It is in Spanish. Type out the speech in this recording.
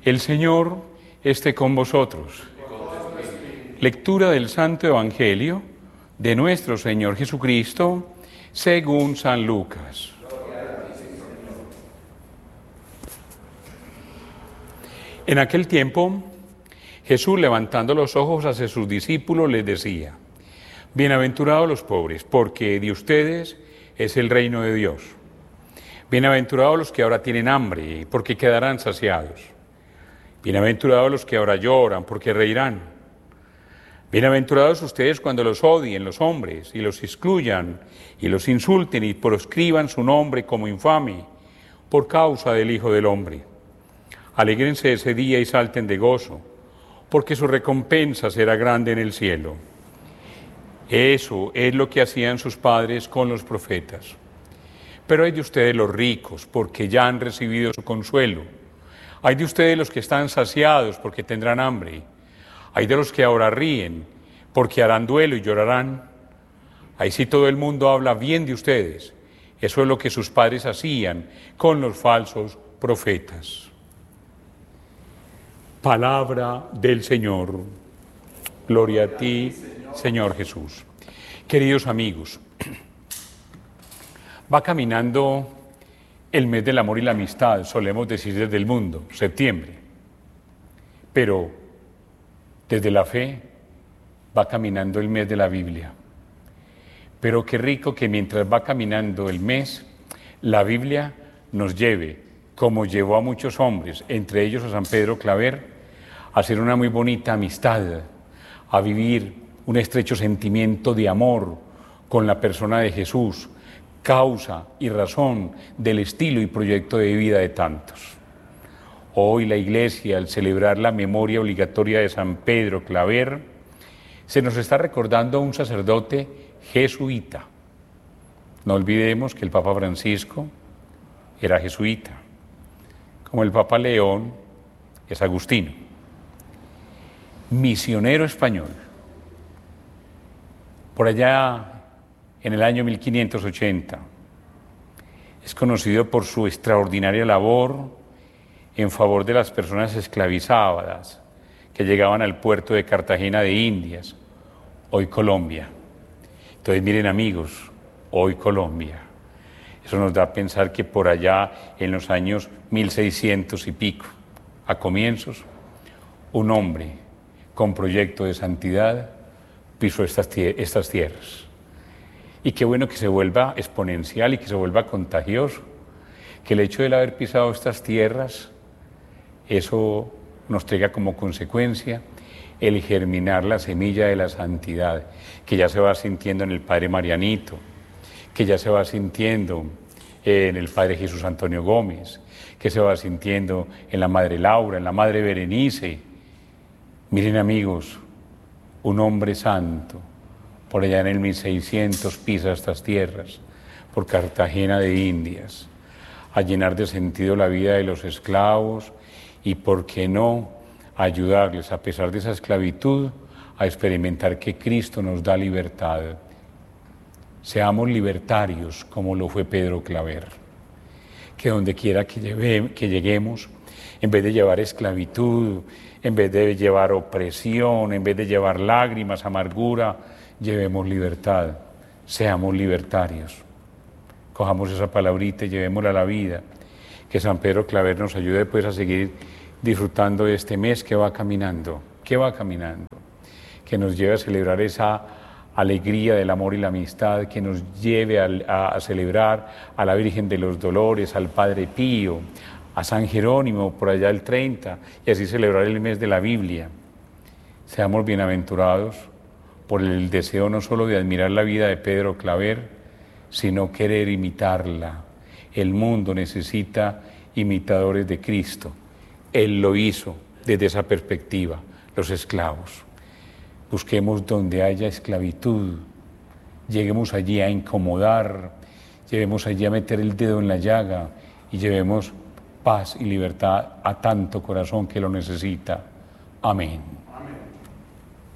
El Señor esté con vosotros. Lectura del Santo Evangelio de nuestro Señor Jesucristo según San Lucas. En aquel tiempo, Jesús, levantando los ojos hacia sus discípulos, les decía: bienaventurados los pobres, porque de ustedes es el reino de Dios. Bienaventurados los que ahora tienen hambre, porque quedarán saciados. Bienaventurados los que ahora lloran, porque reirán. Bienaventurados ustedes cuando los odien los hombres, y los excluyan, y los insulten, y proscriban su nombre como infame, por causa del Hijo del Hombre. Alégrense ese día y salten de gozo, porque su recompensa será grande en el cielo. Eso es lo que hacían sus padres con los profetas. Pero hay de ustedes los ricos, porque ya han recibido su consuelo. Hay de ustedes los que están saciados, porque tendrán hambre. Hay de los que ahora ríen, porque harán duelo y llorarán. Ahí sí todo el mundo habla bien de ustedes. Eso es lo que sus padres hacían con los falsos profetas. Palabra del Señor. Gloria a ti, Señor Jesús. Queridos amigos, va caminando el mes del amor y la amistad, solemos decir desde el mundo, septiembre. Pero desde la fe va caminando el mes de la Biblia. Pero qué rico que mientras va caminando el mes, la Biblia nos lleve, como llevó a muchos hombres, entre ellos a San Pedro Claver, a hacer una muy bonita amistad, a vivir un estrecho sentimiento de amor con la persona de Jesús, causa y razón del estilo y proyecto de vida de tantos. Hoy la Iglesia, al celebrar la memoria obligatoria de San Pedro Claver, se nos está recordando a un sacerdote jesuita. No olvidemos que el Papa Francisco era jesuita, como el Papa León es agustino. Misionero español. Por allá en el año 1580, es conocido por su extraordinaria labor en favor de las personas esclavizadas que llegaban al puerto de Cartagena de Indias, hoy Colombia. Entonces miren amigos, hoy Colombia. Eso nos da a pensar que por allá en los años 1600 y pico, a comienzos, un hombre con proyecto de santidad pisó estas tierras. Y qué bueno que se vuelva exponencial y que se vuelva contagioso, que el hecho de haber pisado estas tierras, eso nos traiga como consecuencia el germinar la semilla de la santidad, que ya se va sintiendo en el Padre Marianito, que ya se va sintiendo en el Padre Jesús Antonio Gómez, que se va sintiendo en la Madre Laura, en la Madre Berenice. Miren amigos, un hombre santo, por allá en el 1600 pisa estas tierras, por Cartagena de Indias, a llenar de sentido la vida de los esclavos y, por qué no, ayudarles, a pesar de esa esclavitud, a experimentar que Cristo nos da libertad. Seamos libertarios como lo fue Pedro Claver. Que donde quiera que lleguemos, en vez de llevar esclavitud, en vez de llevar opresión, en vez de llevar lágrimas, amargura, llevemos libertad, seamos libertarios. Cojamos esa palabrita y llevémosla a la vida. Que San Pedro Claver nos ayude pues a seguir disfrutando de este mes que va caminando, que nos lleve a celebrar esa alegría del amor y la amistad, que nos lleve a celebrar a la Virgen de los Dolores, al Padre Pío, a San Jerónimo por allá el 30, y así celebrar el mes de la Biblia. Seamos bienaventurados por el deseo no solo de admirar la vida de Pedro Claver, sino querer imitarla. El mundo necesita imitadores de Cristo. Él lo hizo desde esa perspectiva, los esclavos. Busquemos donde haya esclavitud, lleguemos allí a incomodar, llevemos allí a meter el dedo en la llaga y llevemos paz y libertad a tanto corazón que lo necesita. Amén.